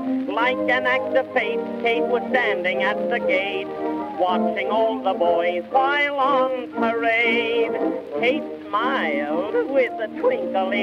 Like an act of fate, Kate was standing at the gate, watching all the boys while on parade. Kate smiled with a twinkle in